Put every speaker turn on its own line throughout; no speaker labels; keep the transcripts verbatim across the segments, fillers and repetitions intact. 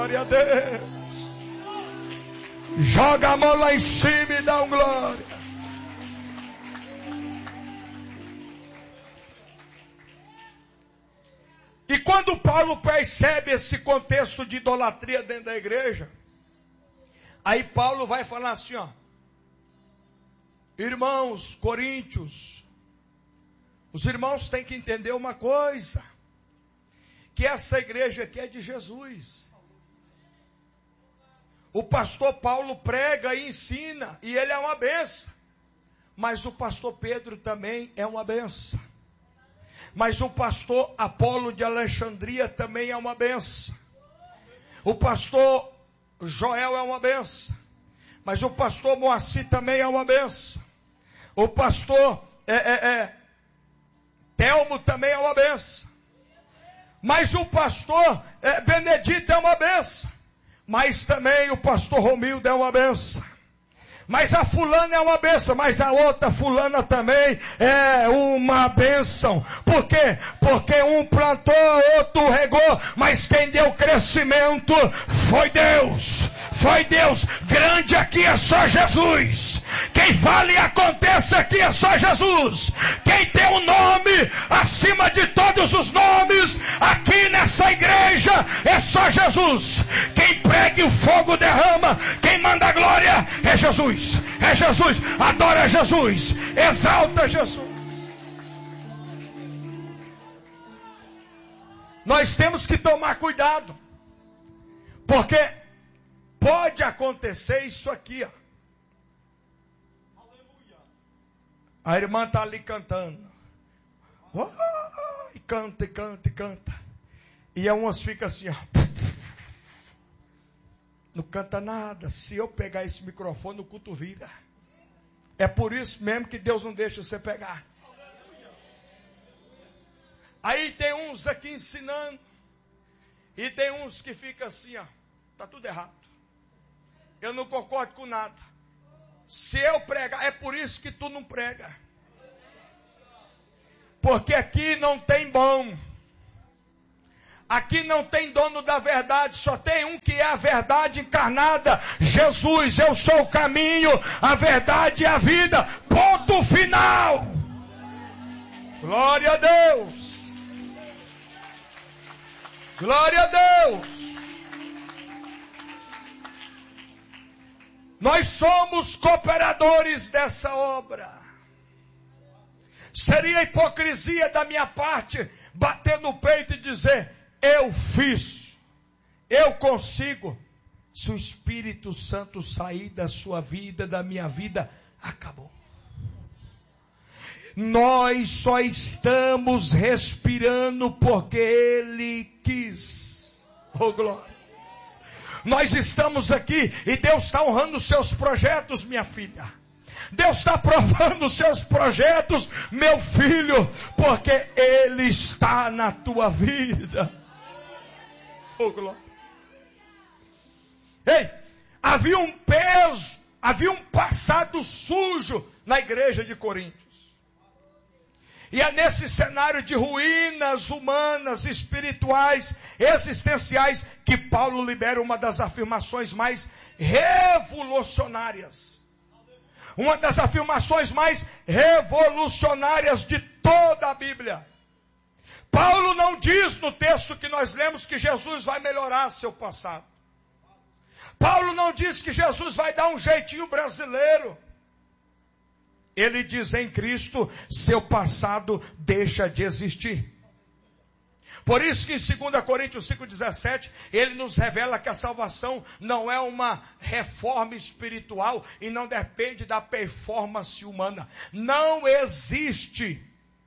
Glória a Deus. Joga a mão lá em cima e dá um glória. E quando Paulo percebe esse contexto de idolatria dentro da igreja, aí Paulo vai falar assim, ó. Irmãos, coríntios, os irmãos têm que entender uma coisa, que essa igreja aqui é de Jesus. O pastor Paulo prega e ensina, e ele é uma benção. Mas o pastor Pedro também é uma benção. Mas o pastor Apolo de Alexandria também é uma benção. O pastor Joel é uma benção. Mas o pastor Moacir também é uma benção. O pastor é, é, é, Telmo também é uma benção. Mas o pastor é, Benedito é uma benção. Mas também o pastor Romildo é uma benção. Mas a fulana é uma bênção, mas a outra fulana também é uma bênção. Por quê? Porque um plantou, outro regou, mas quem deu crescimento foi Deus. Foi Deus. Grande aqui é só Jesus. Quem fala e acontece aqui é só Jesus. Quem tem um nome acima de todos os nomes aqui nessa igreja é só Jesus. Quem prega e o fogo derrama, quem manda a glória é Jesus. É Jesus, adora Jesus, exalta Jesus. Nós temos que tomar cuidado, porque pode acontecer isso aqui, ó. A irmã está ali cantando, oh, e canta, e canta, e canta, e a umas ficam assim, ó. Não canta nada. Se eu pegar esse microfone, o culto vira. É por isso mesmo que Deus não deixa você pegar. Aí tem uns aqui ensinando. E tem uns que ficam assim, ó. Tá tudo errado. Eu não concordo com nada. Se eu pregar, é por isso que tu não prega. Porque aqui não tem bom. Aqui não tem dono da verdade, só tem um que é a verdade encarnada. Jesus, eu sou o caminho, a verdade e a vida. Ponto final. Glória a Deus. Glória a Deus. Nós somos cooperadores dessa obra. Seria hipocrisia da minha parte bater no peito e dizer: eu fiz, eu consigo. Se o Espírito Santo sair da sua vida, da minha vida, acabou. Nós só estamos respirando porque Ele quis. Oh glória. Nós estamos aqui e Deus está honrando os seus projetos, minha filha. Deus está aprovando os seus projetos, meu filho, porque Ele está na tua vida. Oh, glória. Ei, havia um peso, havia um passado sujo na igreja de Coríntios. E é nesse cenário de ruínas humanas, espirituais, existenciais, que Paulo libera uma das afirmações mais revolucionárias. Uma das afirmações mais revolucionárias de toda a Bíblia. Paulo não diz no texto que nós lemos que Jesus vai melhorar seu passado. Paulo não diz que Jesus vai dar um jeitinho brasileiro. Ele diz: em Cristo, seu passado deixa de existir. Por isso que em dois Coríntios cinco, dezessete, ele nos revela que a salvação não é uma reforma espiritual e não depende da performance humana. Não existe.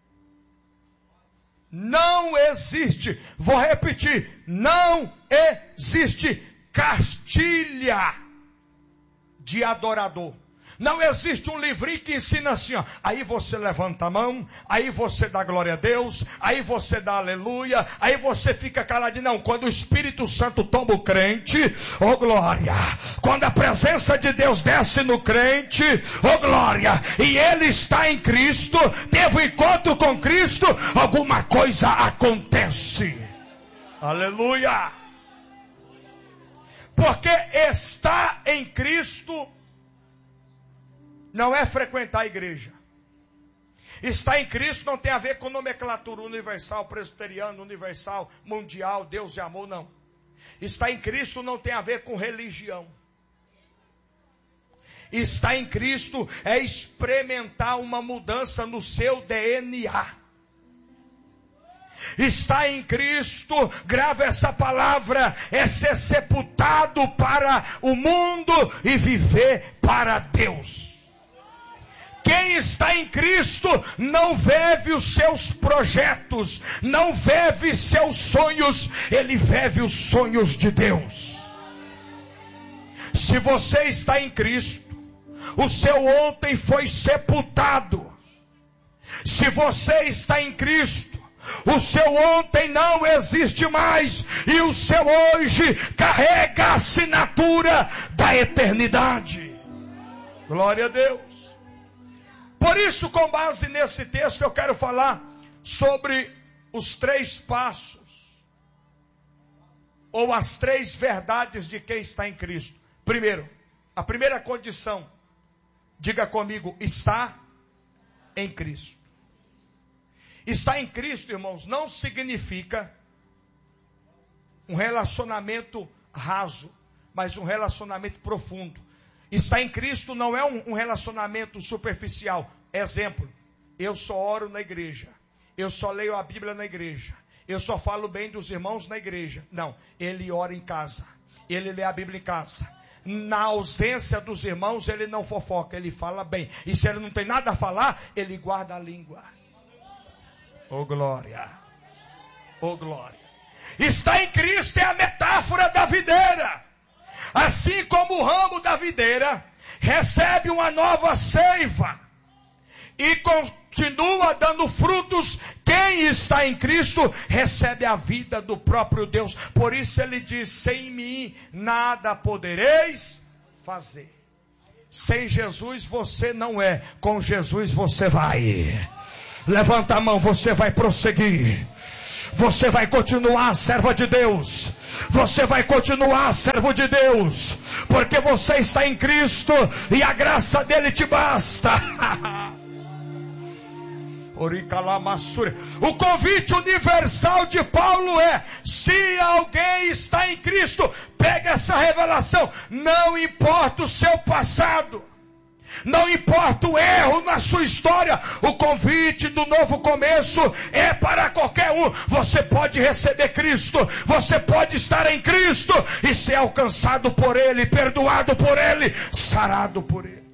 Não existe. Vou repetir. Não existe cartilha de adorador. Não existe um livrinho que ensina assim, ó. Aí você levanta a mão, aí você dá glória a Deus, aí você dá aleluia, aí você fica caladinho. Não, quando o Espírito Santo toma o crente, oh glória, quando a presença de Deus desce no crente, oh glória, e ele está em Cristo, teve um encontro com Cristo, alguma coisa acontece. Aleluia. Porque estar em Cristo não é frequentar a igreja. Estar em Cristo não tem a ver com nomenclatura universal, presbiteriano, universal, mundial, Deus e amor, não. Estar em Cristo não tem a ver com religião. Estar em Cristo é experimentar uma mudança no seu D N A. Estar em Cristo, grava essa palavra, é ser sepultado para o mundo e viver para Deus. Quem está em Cristo não vive os seus projetos, não vive seus sonhos, ele vive os sonhos de Deus. Se você está em Cristo, o seu ontem foi sepultado. Se você está em Cristo, o seu ontem não existe mais, e o seu hoje carrega a assinatura da eternidade. Glória a Deus. Por isso, com base nesse texto, eu quero falar sobre os três passos, ou as três verdades de quem está em Cristo. Primeiro, a primeira condição, diga comigo, está em Cristo. Estar em Cristo, irmãos, não significa um relacionamento raso, mas um relacionamento profundo. Estar em Cristo não é um, um relacionamento superficial. Exemplo, eu só oro na igreja, eu só leio a Bíblia na igreja, eu só falo bem dos irmãos na igreja. Não, ele ora em casa, ele lê a Bíblia em casa. Na ausência dos irmãos, ele não fofoca, ele fala bem. E se ele não tem nada a falar, ele guarda a língua. Oh glória, oh glória. Estar em Cristo é a metáfora da videira. Assim como o ramo da videira recebe uma nova seiva e continua dando frutos, quem está em Cristo recebe a vida do próprio Deus. Por isso ele diz, sem mim nada podereis fazer. Sem Jesus você não é, com Jesus você vai. Levanta a mão, você vai prosseguir. Você vai continuar serva de Deus. Você vai continuar servo de Deus. Porque você está em Cristo e a graça dele te basta. O convite universal de Paulo é: se alguém está em Cristo, pega essa revelação. Não importa o seu passado, não importa o erro na sua história, o convite do novo começo é para qualquer um. Você pode receber Cristo, você pode estar em Cristo e ser alcançado por Ele, perdoado por Ele, sarado por Ele.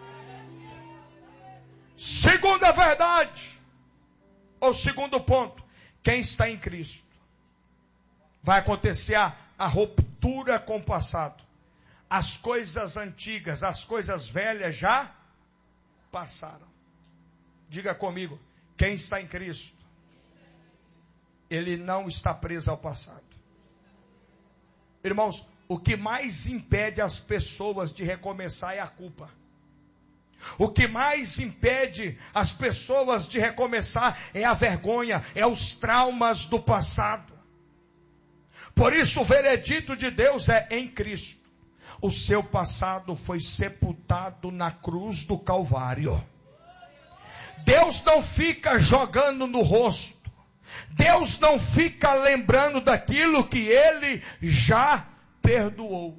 Segunda verdade, ou segundo ponto, quem está em Cristo, vai acontecer a, a ruptura com o passado. As coisas antigas, as coisas velhas já passaram. Diga comigo, quem está em Cristo, ele não está preso ao passado. Irmãos, o que mais impede as pessoas de recomeçar é a culpa. O que mais impede as pessoas de recomeçar é a vergonha, é os traumas do passado. Por isso o veredito de Deus é em Cristo. O seu passado foi sepultado na cruz do Calvário. Deus não fica jogando no rosto. Deus não fica lembrando daquilo que Ele já perdoou.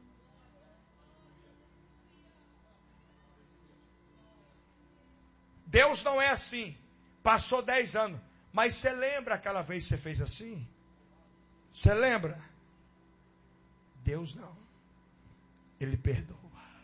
Deus não é assim. Passou dez anos. Mas você lembra aquela vez que você fez assim? Você lembra? Deus não. Ele perdoa.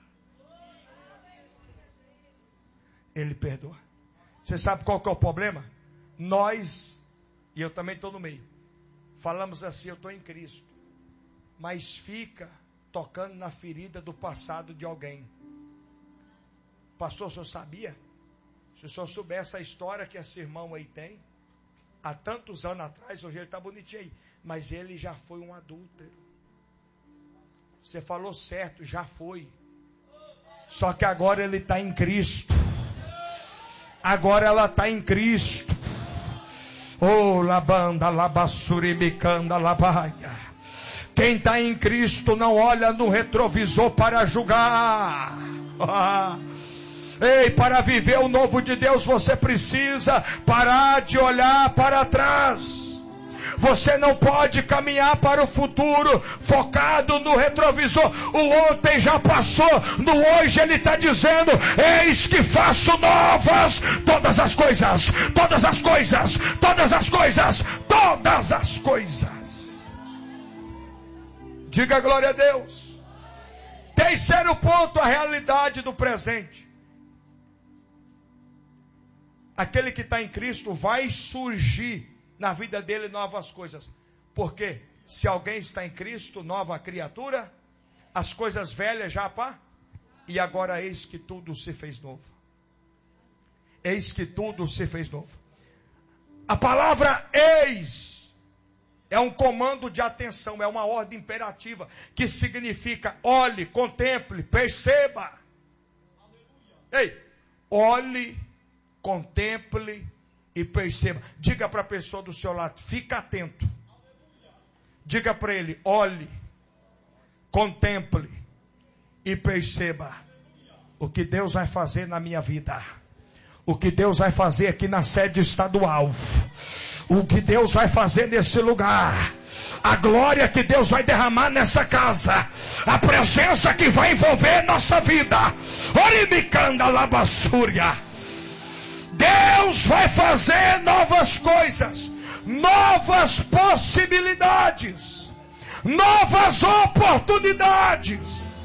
Ele perdoa. Você sabe qual que é o problema? Nós, e eu também estou no meio, falamos assim, eu estou em Cristo. Mas fica tocando na ferida do passado de alguém. Pastor, o senhor sabia? Se o senhor soubesse a história que esse irmão aí tem, há tantos anos atrás, hoje ele está bonitinho aí, mas ele já foi um adúltero. Você falou certo, já foi. Só que agora ele está em Cristo. Agora ela está em Cristo. Oh, labanda, labassuribicanda, labaia. Quem está em Cristo não olha no retrovisor para julgar. Ei, para viver o novo de Deus, você precisa parar de olhar para trás. Você não pode caminhar para o futuro focado no retrovisor. O ontem já passou, no hoje ele está dizendo: eis que faço novas todas as coisas, todas as coisas, todas as coisas, todas as coisas. Diga glória a Deus. Terceiro ponto, a realidade do presente. Aquele que está em Cristo vai surgir na vida dele novas coisas. Por quê? Se alguém está em Cristo, nova criatura, as coisas velhas já pá, e agora eis que tudo se fez novo. Eis que tudo se fez novo. A palavra eis é um comando de atenção, é uma ordem imperativa, que significa olhe, contemple, perceba. Ei, olhe, contemple e perceba. Diga para a pessoa do seu lado: fica atento. Diga para ele: olhe, contemple e perceba o que Deus vai fazer na minha vida. O que Deus vai fazer aqui na sede estadual. O que Deus vai fazer nesse lugar. A glória que Deus vai derramar nessa casa. A presença que vai envolver nossa vida. Orimicanda labassúria. Deus vai fazer novas coisas, novas possibilidades, novas oportunidades.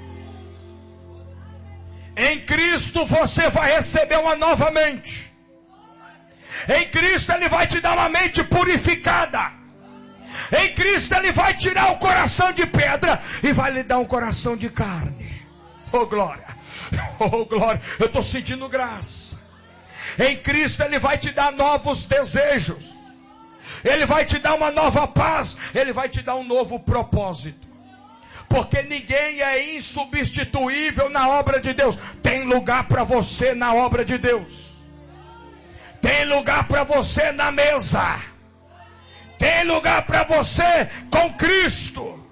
Em Cristo você vai receber uma nova mente. Em Cristo Ele vai te dar uma mente purificada. Em Cristo Ele vai tirar o coração de pedra e vai lhe dar um coração de carne. Oh glória, oh glória, eu estou sentindo graça. Em Cristo Ele vai te dar novos desejos. Ele vai te dar uma nova paz. Ele vai te dar um novo propósito. Porque ninguém é insubstituível na obra de Deus. Tem lugar para você na obra de Deus. Tem lugar para você na mesa. Tem lugar para você com Cristo.